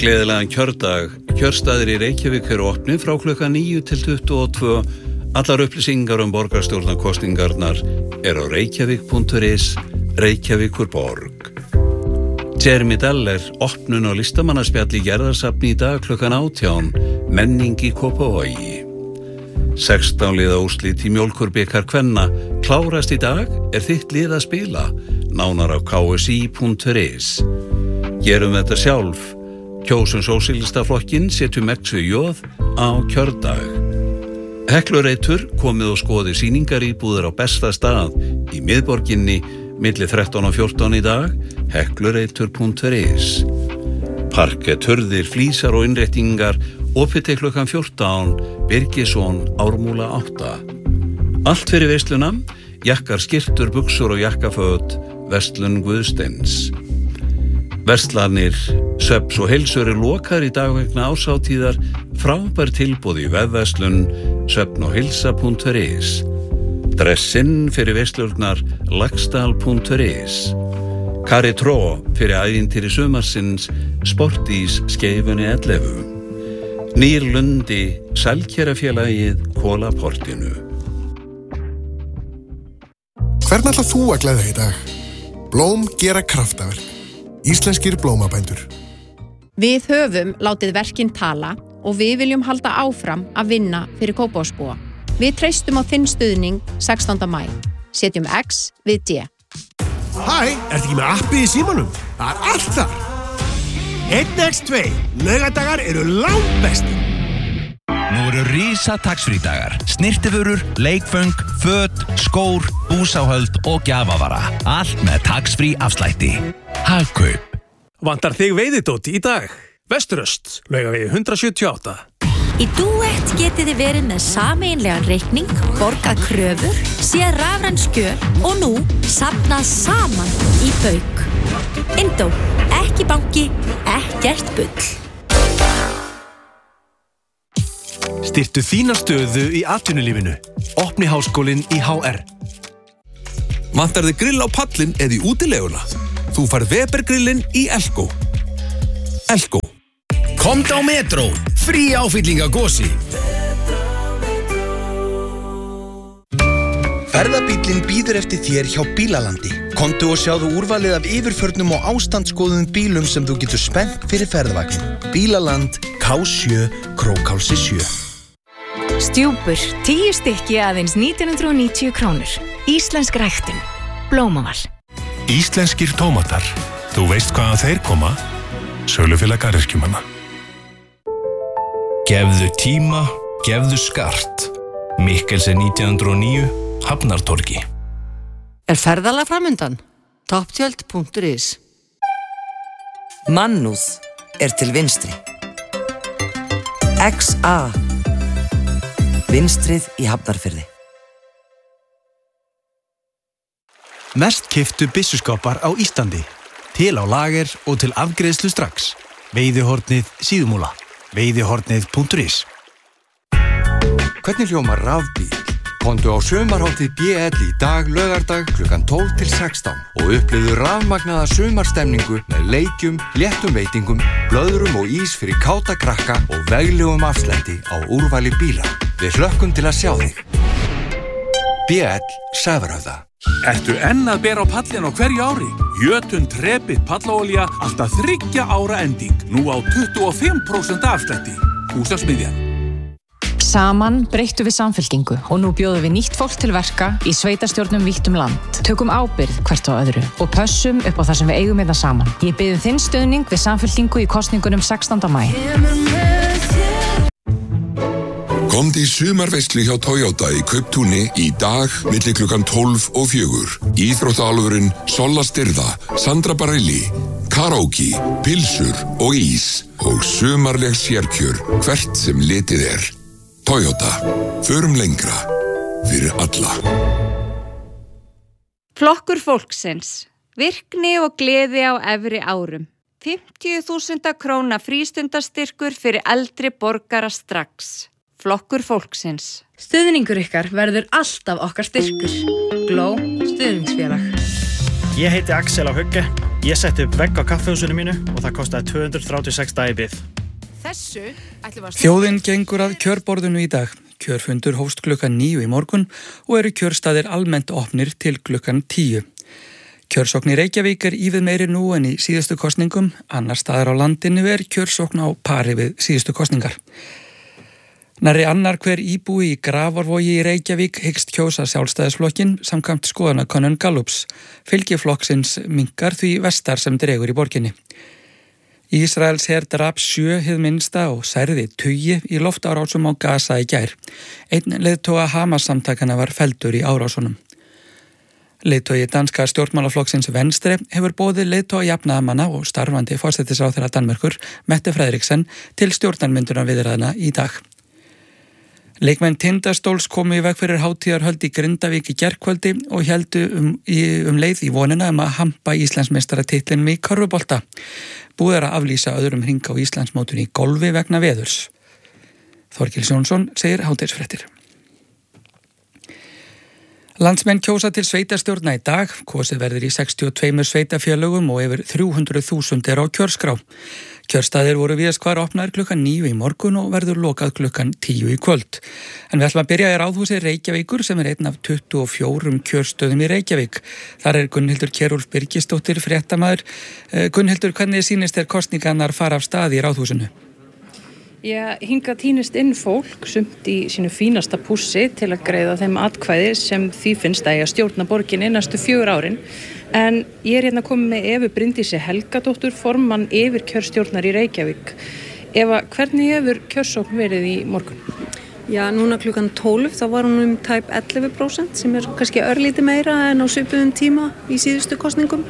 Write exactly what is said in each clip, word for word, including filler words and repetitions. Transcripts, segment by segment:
Gleðilegan kjördag. Kjörstaðir í Reykjavík eru opnir frá klukkan níu til tuttugu og tvö. Allar upplýsingar um borgarstjórnarkosningarnar er á reykjavík punktur is, Reykjavíkur borg. Jeremy Daller, opnun á listamannaspjall í Gerðarsafni í dag klukkan átján, menning í Kópavogi. sextán liða úrslit í mjólkurbikar kvenna klárast í dag, er þitt lið að spila, nánar á k s i punktur is. Gerum þetta sjálf, kjósum sósíalistaflokkinn, setjum X við J á kjördag. Heklureitur komið og skoði sýningaríbúðir á besta stað í miðborginni milli þrettán og fjórtán í dag, heklureitur punktur is. Parkett, hurðir, flísar og innréttingar opið til klukkan fjórtán, Birgisson, Ármúla átta. Allt fyrir veisluna, jakkar, skyrtur, buxur og jakkaföt, verslun Guðsteins. Verslanir, Svefns og heilsur er lokaðir í dag vegna árshátíðar, frábær tilboð í vefverslun svefn og heilsa punktur is. Dressinn fyrir veislurnar lagsdal punktur is. Kari Tró fyrir ævintýri sumarsins, Sportís skeifunni ellefu. Nýr Lundi, Sælkerafélagið Kólaportinu. Hvern ætlar þú að gleðja í dag? Blóm gera kraftaverk. Íslenskir blómabændur. Við höfum látið verkin tala og við viljum halda áfram að vinna fyrir Kópavogsbúa. Við treystum á þinn stuðning sextánda maí. Setjum X við D. Hæ, ertu ekki með appið í símanum? Það er allt þar. einn x tvö, laugardagar eru langbestir. Nú eru rísa taxfrí-dagar. Snirtiförur, leikföng, föt, skór, búsáhöld og gjafavara. Allt með taxfrí afslætti. Hagkaup. Vantar þig veiðidót í dag? Vesturöst, Laugavegi hundrað sjötíu og átta. Í Duett getið þið verið með sameiginlegan reikning, borgað kröfur, séð rafræn skjöl og nú safnað saman í bauk. Indó, ekki banki, ekkert bull. Styrktu þína stöðu í atvinnulífinu. Opni háskólinn í H R. Vantar þig grill á pallinn eða í útileguna? Þú færð Weber-grillinn í Elko. Elko. Komdu á Metro, frí áfylling á Gosi. Ferðabíllinn bíður eftir þér hjá Bílalandi. Komdu og sjáðu úrvalið af yfirförnum og ástandsskoðuðum bílum sem þú getur spennt fyrir ferðavagnin. Bílaland, K sjö, Krókhálsi sjö. Stjúpur, tíu stykki aðeins nítján hundruð og níutíu krónur. Íslensk ræktun. Blómaval. Íslenskir tómatar. Þú veist hvaðan þeir koma? Sölufélag garðyrkjumanna. Gefðu tíma, gefðu skart. Mikkelsen nítján hundruð og níu, Hafnartorgi. Er ferðalag framundan? topptjöld punktur is. Mannúð er til vinstri. X A. Vinstrið í Hafnarfirði. Mest keyptu byssuskápar á Íslandi. Til á lager og til afgreiðslu strax. Veiðihornið Síðumúla. Veiðihornið punktur is. Hvernig hljómar rafbíl? Komdu á sumarhátíð B L í dag, laugardag, klukkan tólf til sextán og upplifðu rafmagnaða sumarstemningu með leikjum, léttum veitingum, blöðrum og ís fyrir káta krakka og veglegum afslætti á úrvali bíla. Við hlökkum til að sjá þig. B L Sævarhöfða. Ertu enn að bera á pallin á hverju ári? Jötun Trebit pallaolía alltaf þriggja ára ending. Nú á tuttugu og fimm prósent afslætti. Húsasmiðjan. Saman breyttum við samfylkingu og nú bjóðum við nýtt fólk til verka í sveitarstjórnum vítt um land. Tökum ábyrgð hvert á öðru og pössum upp á það sem við eigum hérna saman. Ég bið um þinn stuðning við samfylkingu í kosningunum sextánda maí. Komdu í sumarveislu hjá Toyota í Kauptúni í dag milli klukkan tólf og fjögur. Íþróttaálfurinn Solla Styrða, Sandra Bareilly, karaoke, pilsur og ís og sumarleg sérkjör hvert sem litið er. Toyota. Förum lengra. Fyrir alla. Flokkur fólksins. Virkni og gleði á efri árum. fimmtíu þúsund króna frístundastyrkur fyrir eldri borgara strax. Flokkur fólksins. Stuðningur ykkar verður alltaf okkar styrkur. Gló stuðningsfélag. Ég heiti Axel á Hugge Ég setti upp vegg á kaffihúsinu mínu og það kostaði tvö hundruð þrjátíu og sex daga í bið. Þessu ætlum við að... Þjóðin gengur að kjörborðinu í dag. Kjörfundur hófst klukkan níu í morgun og eru kjörstaðir almennt opnir til klukkan tíu. Kjörsókn í Reykjavík er ívið meiri nú en í síðustu kosningum. Annar staðar á landinu er kjörsókn á pari við síðustu kosningar. Nærri annar hver íbúi í Grafarvogi í Reykjavík hyggst kjósa Sjálfstæðisflokkin samkvæmt skoðanakönnun Gallups. Fylgi flokksins minnkar því vestar sem dregur í borginni. Ísraels her drap sjö hið minnsta og særði tugi í loftárásum á Gaza í gær. Einn leiðtoga Hamas samtakana var felldur í árásunum. Leiðtogi danska stjórnmálaflokksins Venstre hefur boðið leiðtoga jafnaðamanna og starfandi forsætisráðherra Danmerkur, Mette Frederiksen, til stjórnarmyndunar viðræðna í dag. Leikmenn Tindastóls komu í veg fyrir hátíðarhöld í Grindavík í gærkvöldi og héldu um, í, um leið í vonina um að hampa Íslandsmeistaratitlinum í körfubolta. Búið er að aflýsa öðrum hring á Íslandsmótinu í golfi vegna veðurs. Þorkils Jónsson segir hátíðisfréttir. Landsmenn kjósa til sveitarstjórna í dag. Kosið verður í sextíu og tveimur sveitarfélögum og yfir þrjú hundruð þúsund er á kjörskrá. Kjörstaðir voru víðast hvar opnaðir klukkan níu í morgun og verður lokað klukkan tíu í kvöld. En við ætlum að byrja í Ráðhúsi Reykjavíkur sem er einn af tuttugu og fjórum kjörstöðum í Reykjavík. Þar er Gunnhildur Kjerúlf Birgisdóttir fréttamaður. Gunnhildur, hvernig sýnist þér kosningarnar fara af stað í Ráðhúsinu? Já, hingað tínist inn fólk sumt í sínu fínasta pússi til að greiða þeim atkvæði sem því finnst að eiga stjórna borginni næstu fjögur árin. En ég er hérna komið með Evu Bryndísi Helgadóttur, formann yfirkjörstjórnar í Reykjavík. Eva, hvernig hefur kjörsókn verið í morgun? Já, núna klukkan tólf þá var hún um tæp ellefu prósent sem er kannski örlítið meira en á svipuðum tíma í síðustu kosningum.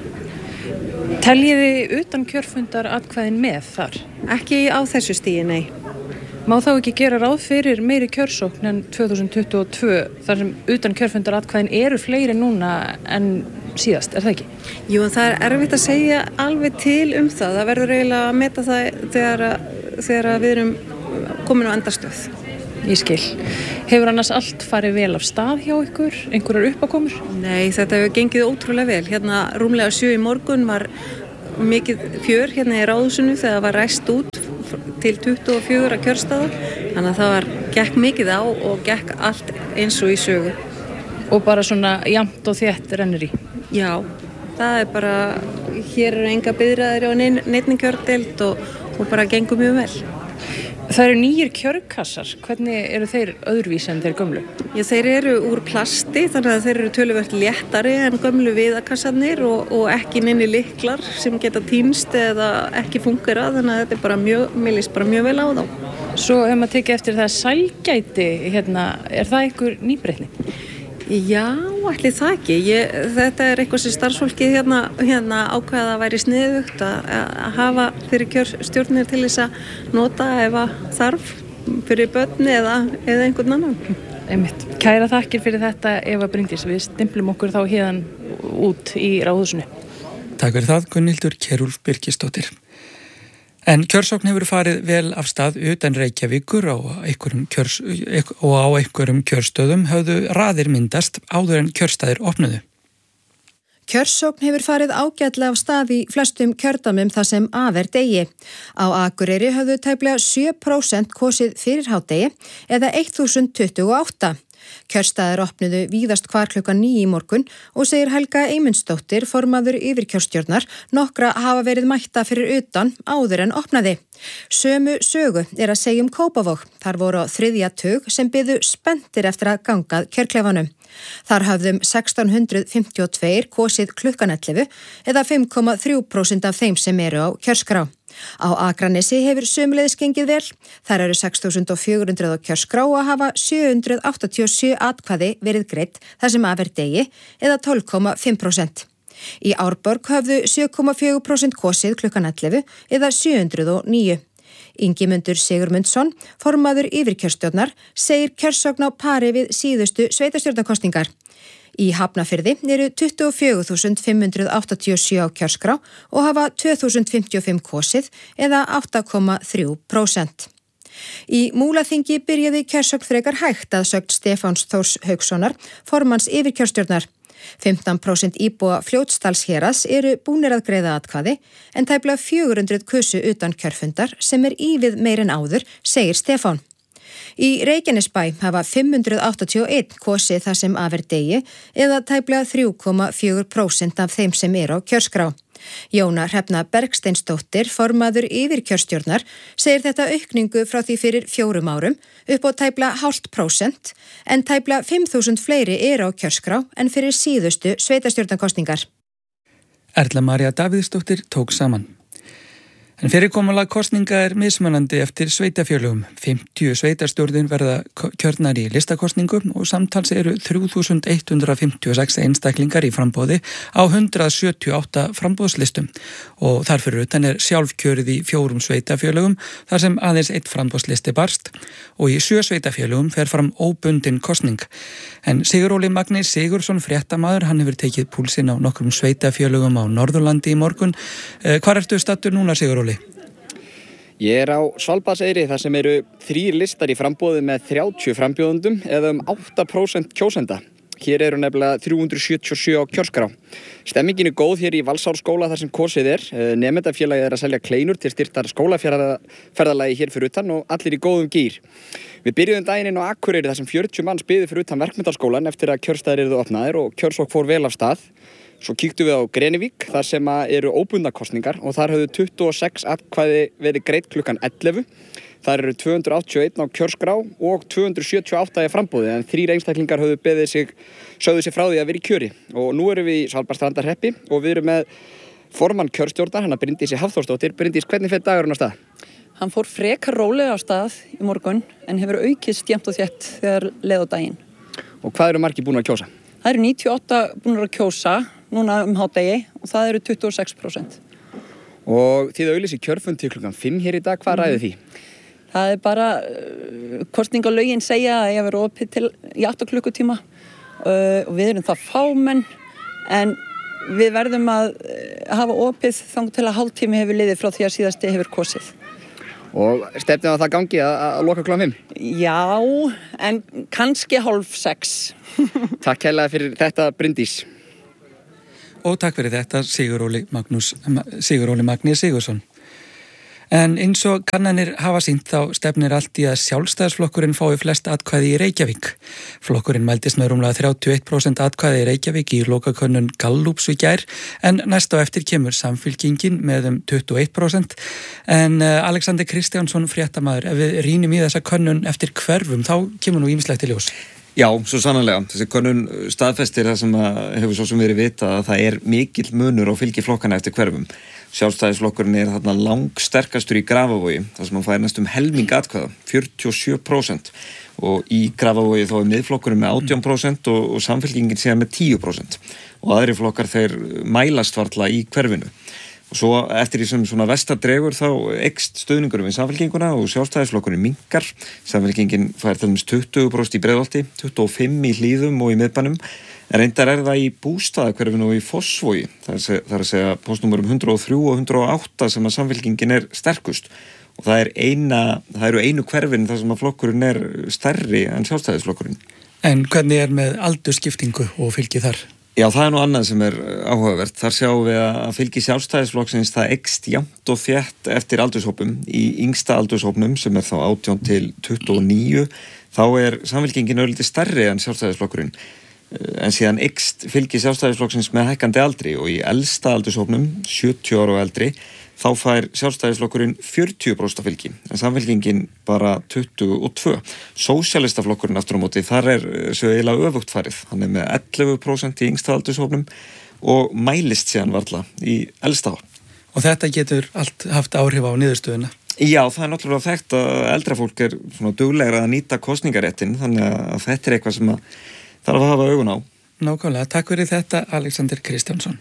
Teljiði utan kjörfundar atkvæðin með þar? Ekki á þessu stigi, nei. Má þá ekki gera ráð fyrir meiri kjörsókn en tvö þúsund tuttugu og tvö þar sem utan kjörfundar atkvæðin eru fleiri núna en síðast, er það ekki? Jú, það er erfitt að segja alveg til um það. Það verður eiginlega að meta það þegar, þegar við erum komin á endastöð. Ég skil. Hefur annars allt farið vel af stað hjá ykkur? Einhverjar uppákomur? Nei, þetta hefur gengið ótrúlega vel. Hérna rúmlega sjö í morgun var mikið fjör hérna í Ráðhúsinu þegar var ræst út til tuttugu og fjögur að kjörstaða. Þannig að það var, gekk mikið á og gekk allt eins og í sögu. Og bara svona jafnt og þétt rennur í? Já, það er bara, hér eru enga biðraðir á neinni kjördeild og, og bara gengur mjög vel. Það eru nýjir kjörkassar. Hvernig eru þeir öðruvísi en þeir gömlu? Já, þeir eru úr plasti, þannig að þeir eru töluvert léttari en gömlu viðakassarnir og, og ekki neini lyklar sem geta týnst eða ekki fungera, þannig að þetta er bara mjög, mér líst bara mjög vel á þá. Svo ef maður tekið eftir það sælgæti, hérna, er það einhver nýbreytni? Já, ætli það ekki. Ég, þetta er eitthvað sem starfsfólkið hérna, hérna ákveða að væri sniðugt að, að hafa fyrir kjörstjórnir til þess að nota ef að þarf fyrir börn eða, eða einhvern annan. Einmitt. Kæra þakkir fyrir þetta Eva Bryndís. Við stimplum okkur þá hérðan út í Ráðhúsinu. Takk fyrir það, Gunnhildur Kjerúlf Birgisdóttir. En kjörsókn hefur farið vel af stað utan Reykjavíkur og, kjörs, og á einhverjum kjörstöðum höfðu raðir myndast áður en kjörstaðir opnuðu. Kjörsókn hefur farið ágætlega af stað í flestum kjördæmum þar sem af er degi. Á Akureyri höfðu tæplega sjö prósent kosið fyrir hádegi eða þúsund tuttugu og átta. Kjörstaðir opnuðu víðast hvar klukkan níu í morgun og segir Helga Eymundsdóttir, formaður yfirkjörstjórnar, nokkra hafa verið mætta fyrir utan áður en opnaði. Sömu sögu er að segja um Kópavog. Þar voru á þriðja tug sem biðu spenntir eftir að gangað kjörklefanum. Þar hafðum sextán hundruð fimmtíu og tvö kosið klukkan ellefu eða fimm komma þrjú prósent af þeim sem eru á kjörskrá. Á Akranesi hefur sömuleiðis gengið vel. Þar eru sex þúsund fjögur hundruð á kjörskrá og hafa sjö hundruð áttatíu og sjö atkvæði verið greidd þar sem af er degi eða tólf komma fimm prósent. Í Árborg höfðu sjö komma fjögur prósent kosið klukkan ellefu eða sjö hundruð og níu. Ingimundur Sigurmundsson, formaður yfirkjörstjórnar, segir kjörsókn á pari við síðustu sveitarstjórnarkosningar. Í Hafnarfirði eru tuttugu og fjögur þúsund fimm hundruð áttatíu og sjö á kjörskrá og hafa tvö þúsund fimmtíu og fimm kosið eða átta komma þrjú prósent. Í Múlaþingi byrjaði kjörsókn frekar hægt að sögn Stefáns Þórs Haukssonar, formanns yfirkjörstjórnar. fimmtán prósent íbúa Fljótsdalshéraðs eru búnir að greiða atkvæði en tæplega fjögur hundruð kusu utan kjörfundar sem er ívið meir en áður, segir Stefán. Í Reykjanesbæ hafa fimm hundruð áttatíu og eitt kosið það sem af er degi eða tæplega þrjú komma fjögur prósent af þeim sem eru á kjörskrá. Jóna Hrefna Bergsteinsdóttir, formaður yfirkjörstjórnar, segir þetta aukningu frá því fyrir fjórum árum upp á tæplega hálft prósent en tæplega fimm þúsund fleiri eru á kjörskrá en fyrir síðustu sveitarstjórnarkosningar. Erla María Davíðsdóttir tók saman. En fyrirkomulag kosninga er mismunandi eftir sveitafjölugum. fimmtíu sveitarstjórnir verða kjörnar í listakostningu og samtals eru þrjú þúsund hundrað fimmtíu og sex einstaklingar í framboði á hundrað sjötíu og átta framboðslistum og þar fyrir utan er sjálfkjörið í fjórum sveitafjölugum þar sem aðeins eitt framboðslisti barst og í sjö sveitafjölugum fer fram óbundin kosning. En Siguróli Magni Sigursson, fréttamaður, hann hefur tekið púlsinn á nokkrum sveitafjölugum á Norðurlandi í morgun. Hvar ertu stattur núna, Siguróli? Ég er á Svalbarðseyri þar sem eru þrír listar í framboði með þrjátíu frambjóðendum eða um átta prósent kjósenda. Hér eru nefnilega þrjú hundruð sjötíu og sjö á kjörskrá. Stemmingin er góð hér í Valsárskóla þar sem kosið er. Nemendafélagið er að selja kleinur til styrktar skólaferðalagi hér fyrir utan og allir í góðum gír. Við byrjuðum daginn inn á Akureyri þar sem fjörutíu manns biðu fyrir utan verkmenntaskólan eftir að kjörstaðir yrðu opnaðir og kjörsókn fór vel af stað. Svo kíktum við á Grenivík þar sem eru óbundna kosningar og þar höfðu tuttugu og sex atkvæði verið greidd klukkan ellefu. Þar eru tvö hundruð áttatíu og eitt á kjörskrá og tvö hundruð sjötíu og átta í framboði en þrír einstaklingar höfðu beðið sig, sögðu sig frá því að vera í kjöri. Og nú erum við í Svalbarðsstrandarhreppi og við erum með formann kjörstjórnar, hana Bryndísi Hafþórsdóttir. Bryndís, hvernig fer dagurinn á stað? Hann fór frekar rólega á stað í morgun en hefur aukist jafnt og þétt þegar leið á daginn. Og hvað eru margir búin að kjósa? Það eru níutíu og átta búin að kjósa núna um hádegi og það eru tuttugu og sex prósent. Og þið auglýsið kjörfund til klukkan fimm hér í dag, hvað ræðið því? Það er bara, uh, kosningalögin segja að ég verið opið til í átta klukkutíma uh, og við erum það fámenn en við verðum að uh, hafa opið þangað til að hálftími hefur liðið frá því að síðasti hefur kosið. Og stefnið að það gangi að, að loka klukkan fimm? Já, en kannski hálf sex. Takk hérlega fyrir þetta, Bryndís. Og takk fyrir þetta, Siguróli Magnús, Siguróli Magni Sigursson. En eins og kannanir hafa sýnt þá stefnir allt í að Sjálfstæðisflokkurinn fái flest atkvæði í Reykjavík. Flokkurinn mældist með rúmlega þrjátíu og eitt prósent atkvæði í Reykjavík í lokakönnun Gallups í gær en næst á eftir kemur Samfylkingin með um tuttugu og eitt prósent. En Alexander Kristjánsson, fréttamaður, ef við rýnum í þessa könnun eftir hverfum þá kemur nú ýmislegt í ljós. Já, svo sannarlega. Þessi könnun staðfestir það sem að hefur svo sem verið vitað að það er mikill munur á fylgi flokkana eftir hverfum. Sjálfstæðisflokkurinn er þarna langsterkastur í Grafavogi, þar sem hann fær næstum helming atkvæða, fjörutíu og sjö prósent. Og í Grafavogi þá er miðflokkurinn með átján prósent og, og Samfylkingin síðan með tíu prósent. Og aðri flokkar þeir mælast varla í hverfinu. Og svo eftir því sem svona vestardregur þá eykst stöðningurum við Samfylkinguna og Sjálfstæðisflokkurinn minnkar. Samfylkingin fær til dæmis tuttugu prósent í Breiðholti, tuttugu og fimm í Hlíðum og í miðbænum. En reyndar er það í Bústaðahverfinu og í Fossvogi. Það er, það er að segja postnúmerum hundrað og þrjú og hundrað og átta sem að Samfylkingin er sterkust. Og það, er eina, það eru einu hverfin þar sem að flokkurinn er stærri en Sjálfstæðisflokkurinn. En hvernig er með aldursskiptingu og fylgi þar? Já, það er nú annað sem er áhugavert. Þar sjáum við að fylgi Sjálfstæðisflokksins það eykst jafnt og þétt eftir aldurshópum. Í yngsta aldurshópnum sem er þá átján til tuttugu og níu þá er Samfylkingin örlítið stærri en Sjálfstæðisflokkurinn. En síðan eykst fylgi Sjálfstæðisflokksins með hækkandi aldri og í elsta aldurshópnum, sjötíu ára og eldri, þá fær Sjálfstæðisflokkurinn fjörutíu prósent fylgi, en Samfylkingin bara tuttugu og tvö. Sósíalistaflokkurinn aftur á móti, þar er svo eiginlega öfugt farið. Hann er með ellefu prósent í yngsta aldurshópnum og mælist síðan varla í elsta hóp. Og þetta getur allt haft áhrif á niðurstöðuna? Já, það er náttúrulega þekkt að eldra fólk er svona duglegra að nýta kosningaréttin, þannig að þetta er eitthvað sem að þarf að hafa augun á. Nákvæmlega, takk fyrir þetta Alexander Kristjánsson.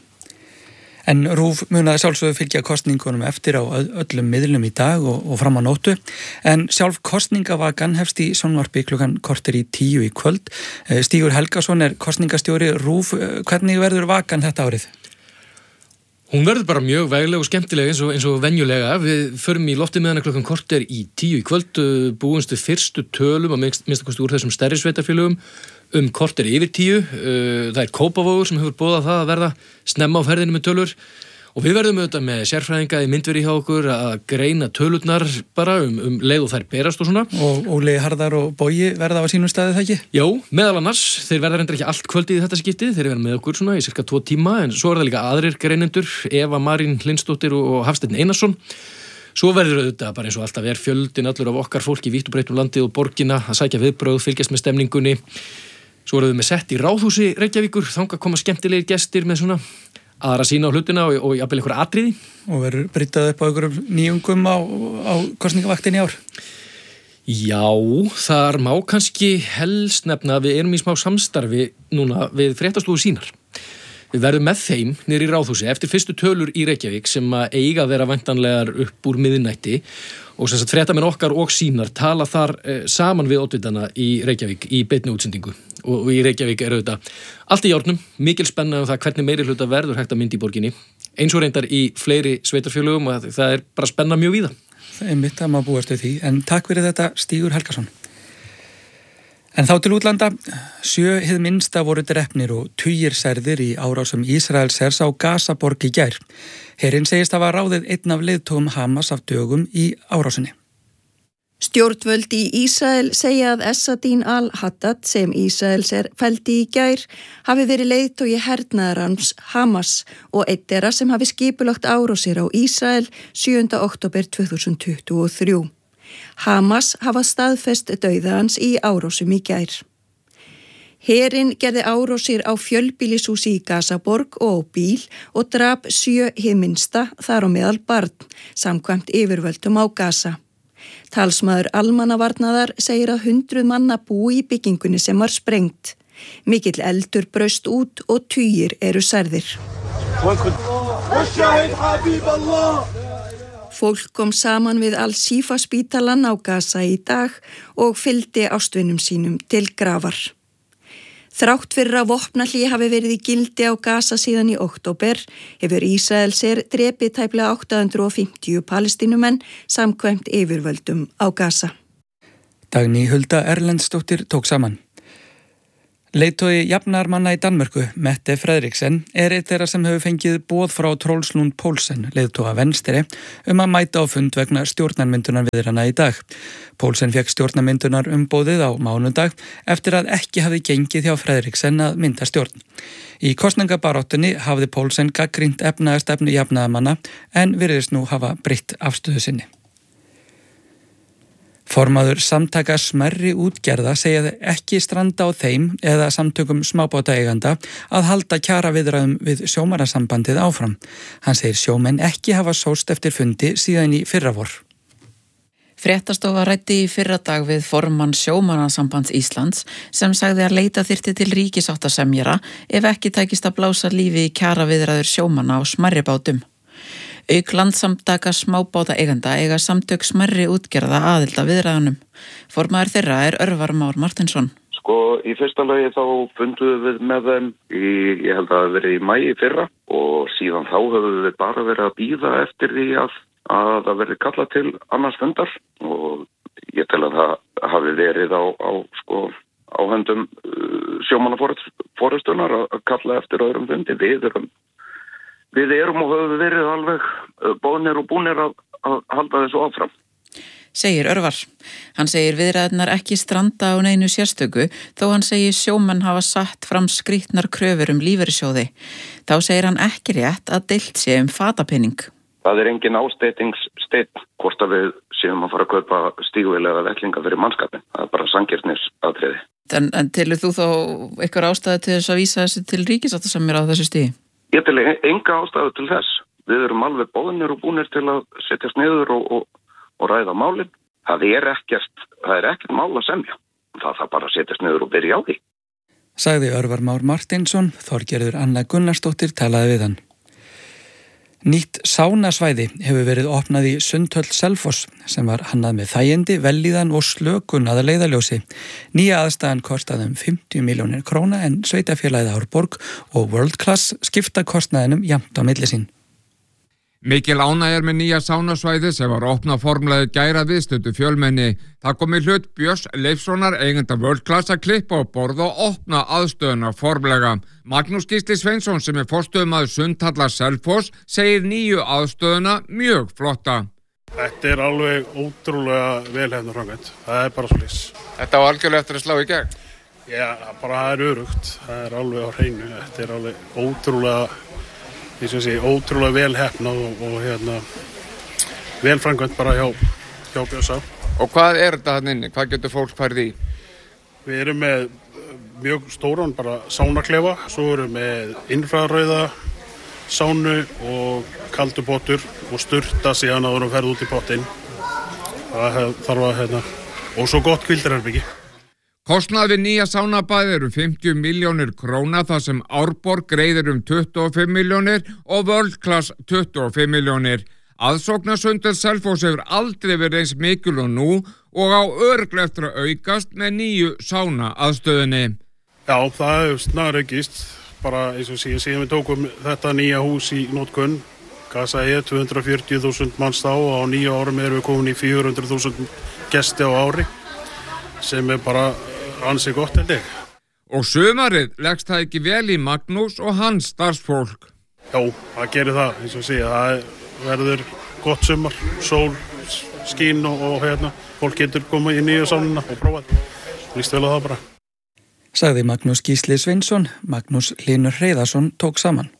En RÚV munaði sjálfsögðu fylgja kosningunum eftir á öllum miðlum í dag og, og fram á nóttu. En sjálf kosningavakan hefst í sjónvarpi klukkan korter í tíu í kvöld. Stígur Helgason er kosningastjóri RÚV. Hvernig verður vakan þetta árið? Hún verður bara mjög vegleg og skemmtileg eins og, eins og venjulega. Við förum í loftið með hana klukkan korter í tíu í kvöld, búumstu fyrstu tölum að minnsta kosti úr þessum stærri sveitarfélögum um korter yfir tíu. Það er Kópavogur sem hefur boðað það að verða snemma á ferðinu með tölur og við verðum auðvitað með sérfræðinga í myndveri hjá okkur að greina tölurnar bara um, um leið og þær berast og svona. Og Óli Harðar og Bogi verða á sínum staði það ekki? Já, meðal annars, þeir verða reyndar ekki allt kvöldið í þetta skiptið, þeir verða með okkur svona í cirka tvo tíma, en svo er það líka aðrir greinendur, Eva Marín Hlynsdóttir og Hafsteinn Einarsson. Svo verður auðvitað bara eins og alltaf er fjöldin allur af okkar fólki í vítt og breitt um landið og borgina að sækja viðbrögð, fylgjast með stemningunni. Svo verður við með sett í Ráðhúsi Reykjavíkur, þangað koma skemmtilegir gestir með svona aðra sína á hlutina og, og jafnvel einhverja atriði. Og verður bryttað upp á einhverjum nýjungum á, á kosningavaktinni í ár? Já, þar má kannski helst nefna að við erum í smá samstarfi núna við Fréttastofu Sýnar. Við verðum með þeim niður í Ráðhúsi eftir fyrstu tölur í Reykjavík sem að eiga að vera væntanlegar upp úr miðnætti og sem sagt fréttamenn okkar og Sýnar tala þar eh, saman við oddvitana í Reykjavík í beinni útsendingu og, og í Reykjavík er auðvitað allt í járnum, mikil spenna um það hvernig meiri hluta verður hægt að mynda í borginni eins og reyndar í fleiri sveitarfélögum og það er bara spenna mjög víða. Það er mitt að maður búast við því, en takk fyrir þetta Stígur Helgason. En þá til útlanda, sjö hið minnsta voru drepnir og tugir særðir í árásum Ísraelshers á Gazaborg í gær. Herinn segist hafa ráðið einn af leiðtogum Hamas af dögum í árásinni. Stjórnvöld í Ísrael segja að Essadín al-Haddad sem Ísraels er felldi í gær hafi verið leiðtogi hernaðarans Hamas og einn þeirra sem hafi skipulagt árásir á Ísrael sjöunda október tvö þúsund tuttugu og þrjú. Hamas hafa staðfest dauða hans í árásum í gær. Herinn gerði árásir á fjölbýlishúsi í Gazaborg og á bíl og drap sjö hið minnsta þar á meðal barn, samkvæmt yfirvöldum á Gaza. Talsmaður almannavarnaðar segir að hundruð manna búi í byggingunni sem var sprengt. Mikill eldur braust út og tugir eru særðir. Fólk kom saman við Al-Shifa spítalan á Gaza í dag og fylgdi ástvinum sínum til grafar. Þrátt fyrir að vopnahlé hafi verið í gildi á Gaza síðan í október, hefur Ísraelsher drepið tæplega átta hundruð og fimmtíu palestínumenn samkvæmt yfirvöldum á Gaza. Dagný Hulda Erlendsdóttir tók saman. Leiðtogi jafnaðarmanna í Danmörku, Mette Frederiksen, er eitt þeirra sem hefur fengið boð frá Troels Lund Poulsen, leiðtoga Venstre, um að mæta á fund vegna stjórnarmyndunar viðrana í dag. Poulsen fekk stjórnarmyndunar umboðið á mánudag eftir að ekki hafi gengið hjá Frederiksen að mynda stjórn. Í kosningabaráttunni hafði Poulsen gagnrýnt efnaðarstefnu jafnaðarmanna en virðist nú hafa breytt afstöðu sinni. Formaður samtaka smærri útgerða segja ekki stranda á þeim eða samtökum smábátaeiganda að halda kjaraviðræðum við sjómannasambandið áfram. Hann segir sjómenn ekki hafa sóst eftir fundi síðan í fyrravor. Fréttastofa ræddi í fyrradag við formann Sjómannasambands Íslands sem sagði að leita þyrfti til ríkisáttasemjara ef ekki tækist að blása lífi í kjaraviðræður sjómanna á smærri bátum. Auk landsamtaka smábáta eiganda eiga samtök smærri útgerða aðilda viðræðunum. Formaður þeirra er Örvar Már Martinsson. Sko, í fyrsta lagi þá funduðum við með þeim í, ég held að það verið í mæi fyrra og síðan þá höfum við bara verið að bíða eftir því að, að það verið kallað til annars fundar og ég tel að það hafi verið á, á sko, á höndum uh, sjómannaforustunar að kalla eftir öðrum fundi. Við erum Við erum og höfum verið alveg boðnir og búnir að, að halda þessu áfram. Segir Örvar. Hann segir viðræðnar ekki stranda á neinu sérstöku þó hann segir sjómenn hafa satt fram skrýtnar kröfur um lífeyrissjóði. Þá segir hann ekki rétt að deilt sé um fatapinning. Það er engin ásteytingssteinn hvort að við séum að fara að kaupa stígvél eða vettlinga fyrir mannskapin. Það er bara sanngirnisatriði. En, en telur þú þá eitthvað ástæði til þess að vísa þessi til ríkisáttasemjara á þessu stigi? Ég til enga ástæðu til þess. Við erum alveg boðnir og búnir til að setjast niður og, og, og ræða málin. Það er ekkert, það er ekkert mál að semja. Það þarf bara að setjast niður og byrja á því. Sagði Örvar Már Martinsson, Þorgerður Anna Gunnarsdóttir talaði við hann. Nýtt sánasvæði hefur verið opnað í Sundhöll Selfoss sem var hannað með þægindi, vellíðan og slökun að leiðarljósi. Nýja aðstæðan kostaði um fimmtíu milljónir króna en sveitafélagið Árborg og World Class skipta kostnaðinum jafnt á milli sín. Mikil ánægja er með nýja sánasvæði sem var opnað formlega í gær að viðstöddu fjölmenni. Það kom í hlut Björns Leifssonar, eiganda World Class, að klippa á borð og opna aðstöðuna formlega. Magnús Gísli Sveinsson, sem er forstöðumaður Sundhallar Selfoss, segir nýju aðstöðuna mjög flotta. Þetta er alveg ótrúlega vel hefna framkvæmt. Það er bara svolítið. Þetta var algjörlega eftir að slá í gegn? Já, bara það er örugt. Það er alveg á hreinu. Þetta er alveg ótrúlega, ég sem sé, ótrúlega vel hefna og, og hérna, vel framkvæmt bara hjá, hjá Björnsá. Og hvað er þetta hann inni? Hvað getur fólk farið í? Við erum með mjög stóran bara sánaklefa, svo erum við með infrarauða sánu og kaldupottur og sturta síðan að við ferðum út í pottinn. Það þarf að, hérna, og svo gott hvíldarherbyggi. Kostnaður við nýja sánabæði eru fimmtíu milljónir króna, þar sem Árborg greiðir um tuttugu og fimm milljónir og World Class tuttugu og fimm milljónir. Aðsóknarsundar Selfoss hefur aldrei verið eins mikil og nú og á örugglega eftir að aukast með nýju sána aðstöðunni. Já, það hefur snar aukist. Bara eins og síðan, síðan við tókum þetta nýja hús í notkun, gasa ég tvö hundruð og fjörutíu þúsund manns þá og á nýju árum erum við komin í fjögur hundruð þúsund gesti á ári, sem er bara ansi gott held ég. Og sumarið leggst það ekki vel í Magnús og hans starfsfólk? Já, það gerir það, eins og síðan, það verður gott sumar, sól, skín og, og hérna, fólk getur komið í nýju sánuna og prófað, líst vel á það bara. Sagði Magnús Gísli Sveinsson. Magnús Hlynur Hreiðarsson tók saman.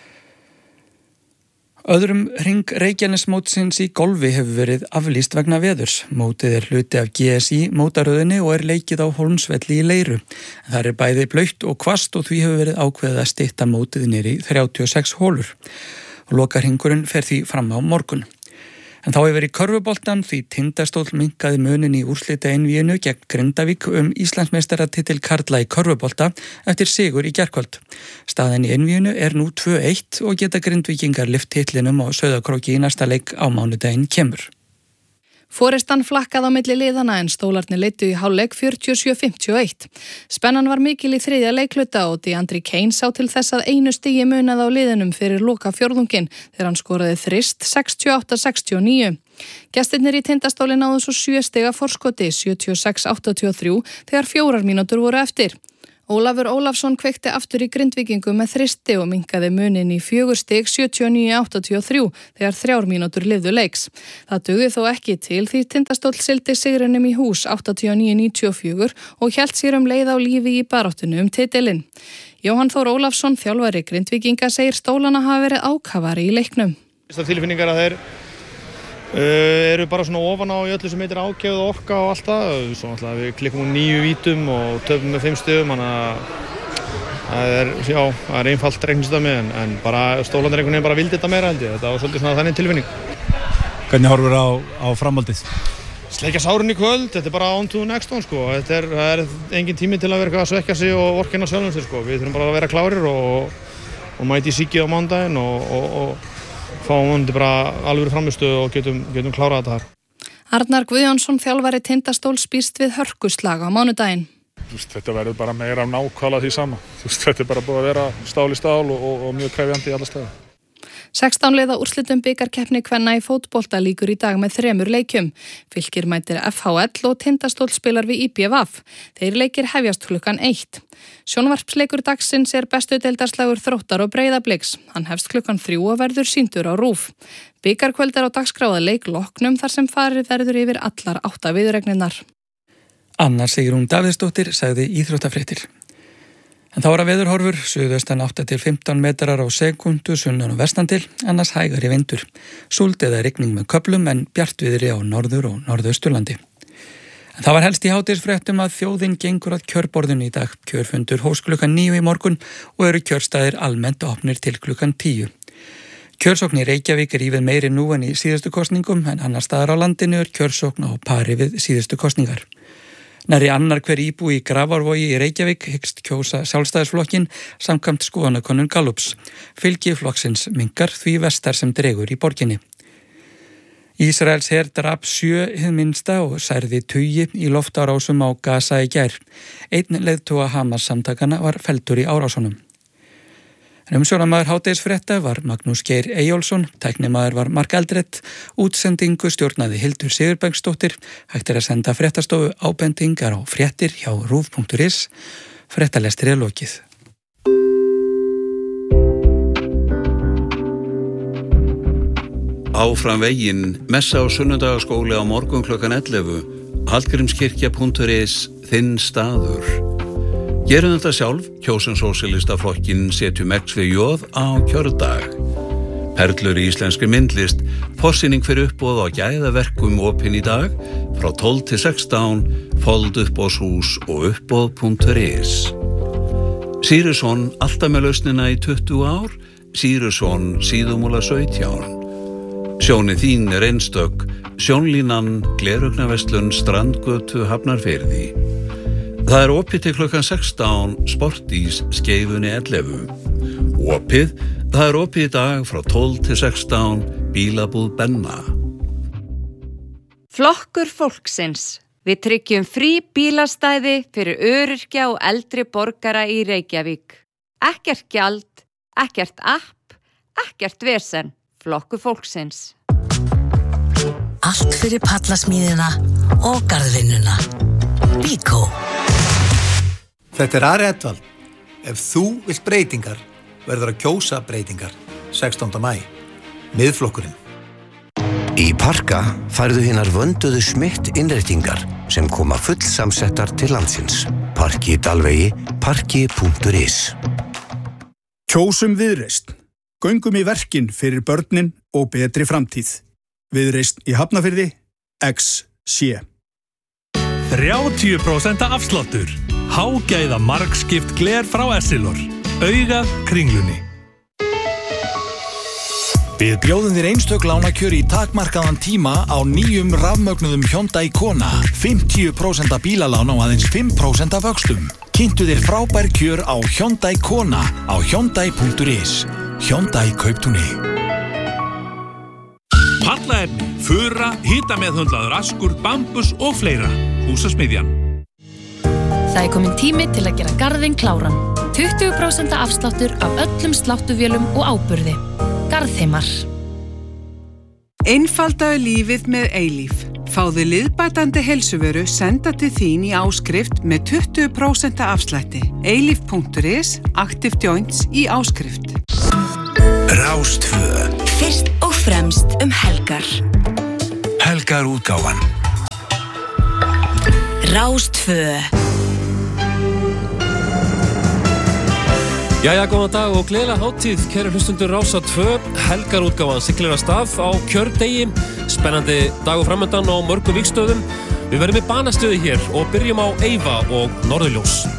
Öðrum hring Reykjanesmótsins í golfi hefur verið aflýst vegna veðurs. Mótið er hluti af G S I mótaröðinni og er leikið á Hólmsvelli í Leiru. Það er bæði blautt og hvasst og því hefur verið ákveðið að stytta mótið niður í þrjátíu og sex hólur. Og lokahringurinn fer því fram á morgun. En þá hefur í körfuboltan því Tindastóll minnkaði munin í úrslita einvíinu gegn Grindavík um Íslandsmeistaratitil karla í körfubolta eftir sigur í gærkvöld. Staðan í einvíinu er nú tvö eitt og geta Grindvíkingar lyft titlinum á Sauðárkróki í næsta leik á mánudaginn kemur. Forestan flakkaði á milli liðana en stólarnir leiddu í hálfleik fjörutíu og sjö fimmtíu og eitt. Spennan var mikil í þriðja leikluta og DeAndre Kane sá til þess að einu stigi munaði á liðunum fyrir loka fjórðunginn þegar hann skoraði þrist sextíu og átta sextíu og níu. Gestirnir í Tindastóli náðu svo sjö stiga forskoti sjötíu og sex áttatíu og þrjú þegar fjórar mínútur voru eftir. Ólafur Ólafsson kveikti aftur í Grindvíkingu með þristi og minnkaði munin í fjögur stig sjötíu og níu áttatíu og þrjú þegar þrjár mínútur lifðu leiks. Það dugði þó ekki til því Tindastóll sigldi sigrinum í hús áttatíu og níu níutíu og fjögur og hélt sér um leið á lífi í baráttunni um titilinn. Jóhann Þór Ólafsson, þjálfari Grindvíkinga, segir stólana hafa verið ákafari í leiknum. Það tilfinningar að þeir Uh, eru bara svona ofan á í öllu sem heitir ákefð og orka og allt það. Svo náttúrulega við klippum úr níu vítum og töfum með fimm stigum, þannig að það er, já, það er einfalt reikningsdæmi en, en bara stólandir einhvern veginn bara vildi þetta meira held ég. Þetta var svolítið svona þannig tilfinning. Hvernig horfur á, á framhaldið? Sleikja sárun í kvöld, þetta er bara on to the next one sko. Þetta er, það er engin tími til að vera að svekja sig og vorkenna sjálfum sér sko. Við þurfum bara að vera klárir og, og mæti í síkið á mándaginn og, og, og fáum hundi bara alveg framistuð og getum, getum klárað þetta þar. Arnar Guðjónsson, þjálfari Tindastóls, býst við hörkuslag á mánudaginn. Þetta verður bara meira af nákvæmlega því sama. Þetta er bara búið að vera stál í stál og, og, og mjög krefjandi í alla staði. sextán liða úrslitum bikarkeppni kvenna í fótbolta lýkur í dag með þremur leikjum. Fylkir mætir F H L og Tindastóll spilar við I B V F. Þeir leikir hefjast klukkan eitt. Sjónvarpsleikur dagsins er bestu deildarslagur Þróttar og Breiðabliks. Hann hefst klukkan þrjú og verður sýndur á RÚV. Bikarkvöld er á dagskráða leik loknum þar sem farið verður yfir allar átta viðuregninnar. Anna Sigrún Davíðsdóttir sagði íþróttafréttir. En þá er að veðurhorfur, suðaustan átta til fimmtán metrar á sekundu, sunnan og vestan til, annars hægari vindur. Súld eða rigning með köflum en bjartviðri á norður og norðausturlandi. En það var helst í hádegisfréttum að þjóðin gengur að kjörborðinu í dag. Kjörfundur hófst klukkan níu í morgun og eru kjörstaðir almennt opnir til klukkan tíu. Kjörsókn í Reykjavík er ívið meiri nú en í síðustu kosningum en annar staðar á landinu er kjörsókn á pari við síðustu kosningar. Nærri annar hver íbúi í Grafarvogi í Reykjavík hyggst kjósa Sjálfstæðisflokkin samkvæmt skoðanakönnun Gallups. Fylgi flokksins minnkar því vestar sem dregur í borginni. Ísraels her drap sjö hið minnsta og særði tugi í loftárásum á Gaza í gær. Einn leiðtoga Hamas samtakana var felldur í árásunum. Umsjónamaður hádegisfrétta var Magnús Geir Eyjólfsson, tæknimaður var Mark Eldrett, útsendingu stjórnaði Hildur Sigurbergsdóttir, hægt er að senda fréttastofu ábendingar á fréttir hjá rúv punktur is, fréttalestir er lokið. Áfram veginn, messa á sunnudagaskóli á morgun klukkan ellefu, hallgrímskirkja punktur is, þinn staður. Gerum þetta sjálf, kjósum sósíalistaflokkin setjum X við J á kjördag. Perlur í íslenskri myndlist, forsýning fyrir uppboð á gæðaverkum opin í dag, frá tólf til sextán, fold uppboðshús og uppboð punktur is. Sýrusson, alltaf með lausnina í tuttugu ár, Sýrusson, síðumúla sautján. Sjónið þín er einstök, sjónlínan, gleraugnarverslun, strandgötu, Hafnarfirði. Það er opið til klukkan sextán, Sportís, Skeifunni ellefu. Opið, það er opið í dag frá tólf til sextán, Bílabúð Benna. Flokkur fólksins. Við tryggjum frí bílastæði fyrir öryrkja og eldri borgara í Reykjavík. Ekkert gjald, ekkert app, ekkert vesen. Flokkur fólksins. Allt fyrir pallasmíðina og garðvinnuna. Bíkó. Þetta er Ari Edvald. Ef þú vilt breytingar, verður að kjósa breytingar. sextánda maí. Miðflokkurinn. Í Parka færðu hinar vönduðu Schmidt innréttingar sem koma fullsamsettar til landsins. Parki í Dalvegi, parki punktur is. Kjósum Viðreisn. Göngum í verkin fyrir börnin og betri framtíð. Viðreisn í Hafnarfirði, X C. þrjátíu prósent afsláttur. Hágæða margskipt gler frá Essilor. Augað Kringlunni. Við bjóðum þér einstök lánakjör í takmarkaðan tíma á nýjum rafmögnuðum Hyundai Kona. fimmtíu prósent bílalán á aðeins fimm prósent vöxtum. Kynntu þér frábær kjör á Hyundai Kona á hyundai punktur is. Hyundai Kauptúni. Pallaefni, fura, hitameðhöndlaður askur, bambus og fleira. Húsasmiðjan. Það er komin tími til að gera garðinn kláran. tuttugu prósent afsláttur af öllum sláttuvélum og áburði. Garðheimar. Einfaldaðu lífið með Eilíf. Fáðu liðbætandi heilsuvöru senda til þín í áskrift með tuttugu prósent afslætti. eilíf punktur is, Active Joints í áskrift. Rástvö. Fyrst og fremst um helgar. Helgar útgáfan. Rástvö. Jæja, góðan dag og gleðilega hátíð, kæru hlustundur Rása tvö, helgarútgáfan siglir af stað á kjördegi, spennandi dagur framöndan á mörgum vígstöðum. Við verðum með banastöði hér og byrjum á Eyva og Norðurljós.